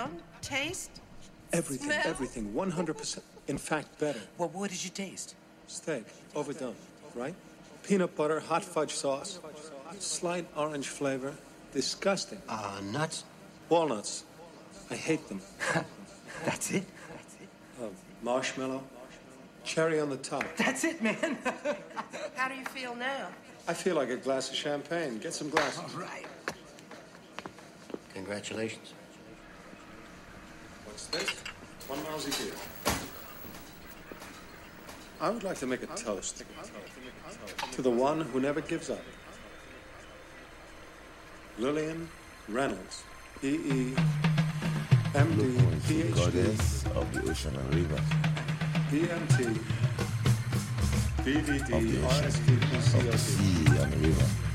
sound, taste, Everything, smell? everything, 100%. In fact, better. Well, what did you taste? Steak, overdone, right? Peanut butter, hot fudge sauce, slight orange flavor, disgusting. Nuts? Walnuts, I hate them. That's it? Marshmallow, cherry on the top. That's it, man. How do you feel now? I feel like a glass of champagne. Get some glasses. All right. Congratulations. What's this? One lousy beer. I would like to make a toast to the one who never gives up. Lillian Reynolds, EE, MD, PhD, Goddess of the ocean and river. DMT, Of the BVD, ocean, RSD, of the sea and river.